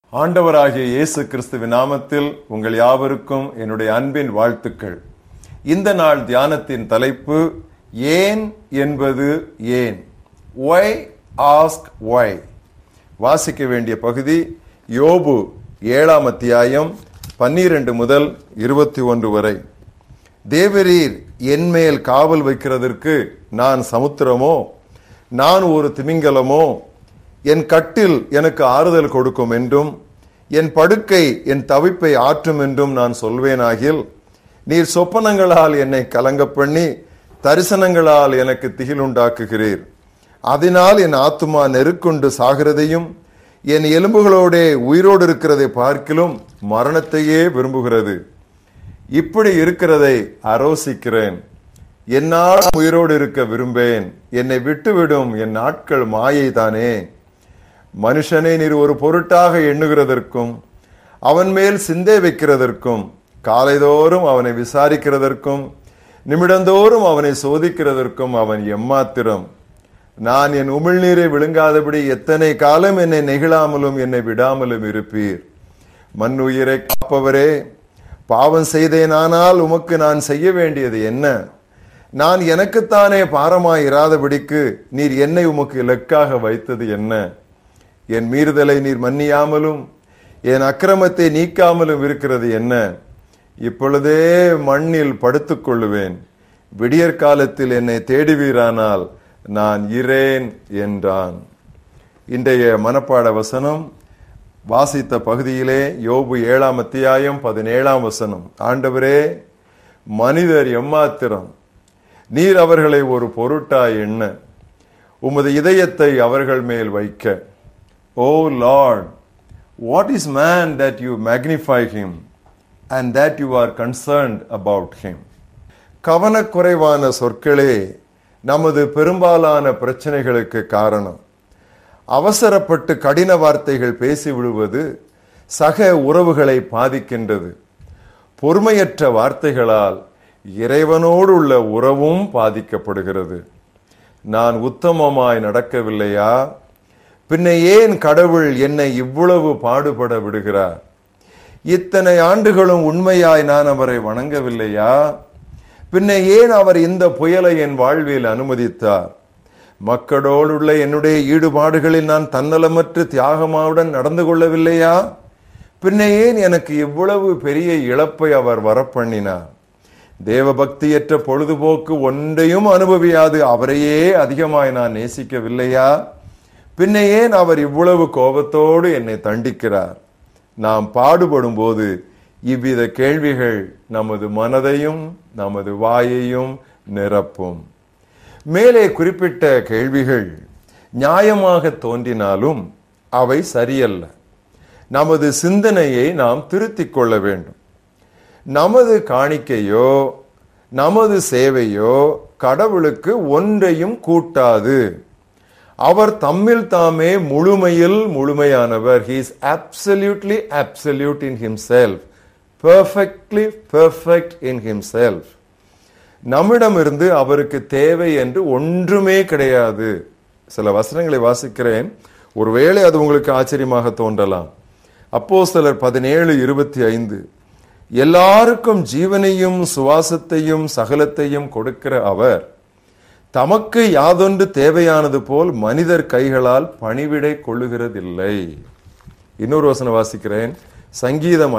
ஆண்டவராகிய இயேசு கிறிஸ்துவின் நாமத்தில் உங்கள் யாவருக்கும் என்னுடைய அன்பின் வாழ்த்துக்கள். இந்த நாள் தியானத்தின் தலைப்பு ஏன் என்பது ஏன். Why ask why. வாசிக்க வேண்டிய பகுதி யோபு 7ஆம் அத்தியாயம் 12 முதல் 21 வரை. தேவரீர் என்மேல் காவல் வைக்கிறதற்கு நான் சமுத்திரமோ, நான் ஒரு திமிங்கலமோ, என் கட்டில் எனக்கு ஆறுதல் கொடுக்கும் என்றும் என் படுக்கை என் தவிப்பை ஆற்றும் என்றும் நான் சொல்வேனாகில், நீர் சொப்பனங்களால் என்னை கலங்க பண்ணி தரிசனங்களால் எனக்கு திகிலுண்டாக்குகிறீர். அதனால் என் ஆத்துமா நெருக்கொண்டு சாகிறதையும் என் எலும்புகளோடே உயிரோடு இருக்கிறதை பார்க்கிலும் மரணத்தையே விரும்புகிறது. இப்படி இருக்கிறதை அரோசிக்கிறேன். என்னால் உயிரோடு இருக்க விரும்பேன். என்னை விட்டுவிடும் என் நாட்கள் மாயை தானே. மனுஷனை நீர் ஒரு பொருட்டாக எண்ணுகிறதற்கும் அவன் மேல் சிந்தை வைக்கிறதற்கும் காலைதோறும் அவனை விசாரிக்கிறதற்கும் நிமிடந்தோறும் அவனை சோதிக்கிறதற்கும் அவன் எம்மாத்திரம். நான் என் உமிழ்நீரை விழுங்காதபடி எத்தனை காலம் என்னை நெகிழாமலும் என்னை விடாமலும் இருப்பீர். மண் உயிரை காப்பவரே, பாவம் செய்தேனானால் உமக்கு நான் செய்ய வேண்டியது என்ன? நான் எனக்குத்தானே பாரமாய் இராதபடிக்கு நீர் என்னை உமக்கு இலக்காக வைத்தது என்ன? என் மீறுதலை நீர் மன்னியாமலும் என் அக்கிரமத்தை நீக்காமலும் இருக்கிறது என்ன? இப்பொழுதே மண்ணில் படுத்துக் கொள்ளுவேன். விடியற் காலத்தில் என்னை தேடுவீரானால் நான் இரேன் என்றான். இன்றைய மனப்பாட வசனம் வாசித்த பகுதியிலே யோபு 7ஆம் அத்தியாயம் 17ஆம் வசனம். ஆண்டவரே, மனிதர் எம்மாத்திரம், நீர் அவர்களை ஒரு பொருட்டாய் எண்ண, உமது இதயத்தை அவர்கள் மேல் வைக்க. Oh Lord, what is man that you magnify him and that you are concerned about him? கவனக்குறைவான சொற்களே நமது பெரும்பாலான பிரச்சனைகளுக்கு காரணம். அவசரப்பட்டு கடின வார்த்தைகள் பேசிவிடுவது சக உறவுகளை பாதிக்கின்றது. பொறுமையற்ற வார்த்தைகளால் இறைவனோடு உள்ள உறவும் பாதிக்கப்படுகிறது. நான் உத்தமமாய் நடக்கவில்லையா? பின்ன ஏன் கடவுள் என்னை இவ்வளவு பாடுபட விடுகிறார்? இத்தனை ஆண்டுகளும் உண்மையாய் நான் அவரை வணங்கவில்லையா? பின்ன ஏன் அவர் இந்த புயலை என் வாழ்வில் அனுமதித்தார்? மக்களோடுள்ள என்னுடைய ஈடுபாடுகளில் நான் தன்னலமற்று தியாகமாவுடன் நடந்து கொள்ளவில்லையா? பின்ன ஏன் எனக்கு இவ்வளவு பெரிய இழப்பை அவர் வரப்பண்ணினார்? தேவபக்தியற்ற பொழுதுபோக்கு ஒன்றையும் அனுபவியாது அவரையே அதிகமாய் நான் நேசிக்கவில்லையா? பின்ன ஏன் அவர் இவ்வளவு கோபத்தோடு என்னை தண்டிக்கிறார்? நாம் பாடுபடும் போது இவ்வித கேள்விகள் நமது மனதையும் நமது வாயையும் நிரப்பும். மேலே குறிப்பிட்ட கேள்விகள் நியாயமாக தோன்றினாலும் அவை சரியல்ல. நமது சிந்தனையை நாம் திருத்திக் கொள்ள வேண்டும். நமது காணிக்கையோ நமது சேவையோ கடவுளுக்கு ஒன்றையும் கூட்டாது. அவர் தம்மில் தாமே முழுமையில் முழுமையானவர். He is absolutely absolute in himself, perfectly perfect in himself. நம்மிடமிருந்து அவருக்கு தேவை என்று ஒன்றுமே கிடையாது. சில வசனங்களை வாசிக்கிறேன், ஒருவேளை அது உங்களுக்கு ஆச்சரியமாக தோன்றலாம். அப்போஸ்தலர் 17:25, எல்லாருக்கும் ஜீவனையும் சுவாசத்தையும் சகலத்தையும் கொடுக்கிற அவர் தமக்கு யாதொன்று தேவையானது போல் மனிதர் கைகளால் பணிவிடை கொள்ளுகிறதில்லை. இன்னொரு வசனம் வாசிக்கிறேன், சங்கீதம்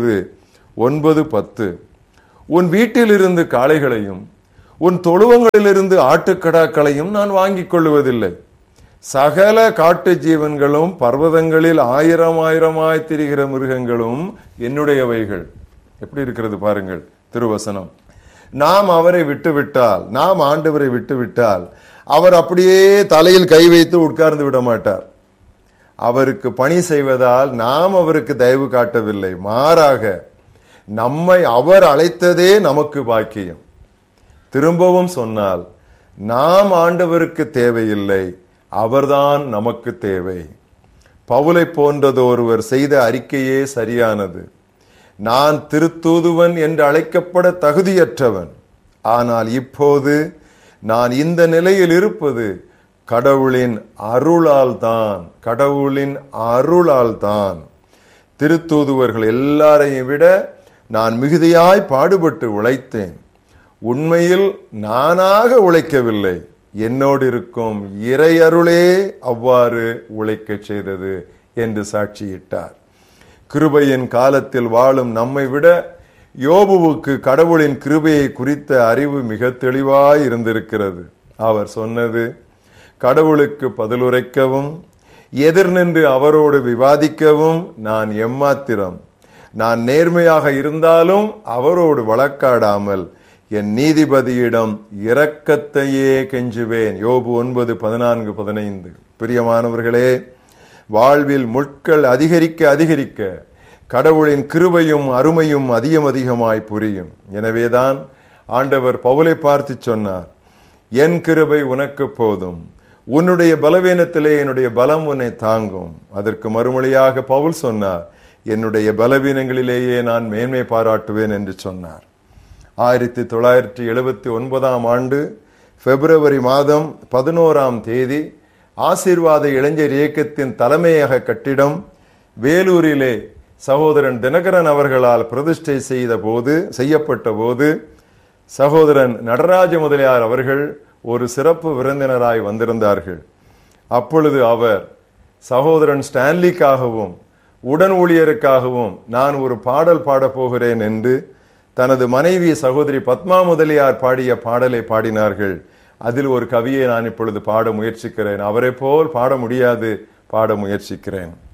50:9-10. உன் வீட்டிலிருந்து காளைகளையும் உன் தொழுவங்களிலிருந்து ஆட்டுக்கடாக்களையும் நான் வாங்கிக் கொள்ளுவதில்லை. சகல காட்டு ஜீவன்களும் பர்வதங்களில் ஆயிரமாய் திரிகிற மிருகங்களும் என்னுடையவைகள். எப்படி இருக்கிறது பாருங்கள் திருவசனம். நாம் அவரை விட்டுவிட்டால், நாம் ஆண்டவரை விட்டுவிட்டால் அவர் அப்படியே தலையில் கை வைத்து உட்கார்ந்து விட மாட்டார். அவருக்கு பணி செய்வதால் நாம் அவருக்கு தயவு காட்டவில்லை, மாறாக நம்மை அவர் அழைத்ததே நமக்கு பாக்கியம். திரும்பவும் சொன்னால், நாம் ஆண்டவருக்கு தேவையில்லை, அவர்தான் நமக்கு தேவை. பவுலை போன்றதொருவர் செய்த அறிக்கையே சரியானது. நான் திருத்தூதுவன் என்று அழைக்கப்பட தகுதியற்றவன், ஆனால் இப்போது நான் இந்த நிலையில் இருப்பது கடவுளின் அருளால் தான். திருத்தூதுவர்கள் எல்லாரையும் விட நான் மிகுதியாய் பாடுபட்டு உழைத்தேன். உண்மையில் நானாக உழைக்கவில்லை, என்னோடு இருக்கும் இறையருளே அவ்வாறு உழைக்க செய்தது என்று சாட்சியிட்டார். கிருபையின் காலத்தில் வாழும் நம்மை விட யோபுவுக்கு கடவுளின் கிருபையை குறித்த அறிவு மிக தெளிவாய் இருந்திருக்கிறது. அவர் சொன்னது, கடவுளுக்கு பதிலுரைக்கவும் எதிர் நின்று அவரோடு விவாதிக்கவும் நான் எம்மாத்திரம். நான் நேர்மையாக இருந்தாலும் அவரோடு வழக்காடாமல் என் நீதிபதியிடம் இரக்கத்தையே கெஞ்சுவேன். யோபு 9:14-15. பிரியமானவர்களே, வாழ்வில் முட்கள் அதிகரிக்க அதிகரிக்க கடவுளின் கிருபையும் அருமையும் அதிகமாய் புரியும். எனவேதான் ஆண்டவர் பவுலை பார்த்து சொன்னார், என் கிருபை உனக்கு போதும், உன்னுடைய பலவீனத்திலே என்னுடைய பலம் உன்னை தாங்கும். அதற்கு மறுமொழியாக பவுல் சொன்னார், என்னுடைய பலவீனங்களிலேயே நான் மேன்மை பாராட்டுவேன் என்று சொன்னார். 1979 ஆண்டு பிப்ரவரி மாதம் 11 ஆசீர்வாத இளைஞர் இயக்கத்தின் தலைமையக கட்டிடம் வேலூரிலே சகோதரன் தினகரன் அவர்களால் பிரதிஷ்டை செய்யப்பட்ட போது சகோதரன் நடராஜ முதலியார் அவர்கள் ஒரு சிறப்பு விருந்தினராய் வந்திருந்தார்கள். அப்பொழுது அவர் சகோதரன் ஸ்டான்லிக்காகவும் உடன் ஊழியருக்காகவும் நான் ஒரு பாடல் பாடப் போகிறேன் என்று தனது மனைவி சகோதரி பத்மா முதலியார் பாடிய பாடலை பாடினார்கள். அதில் ஒரு கவியை நான் இப்பொழுது பாட முயற்சிக்கிறேன். அவரை போல் பாட முடியாது, பாட முயற்சிக்கிறேன்.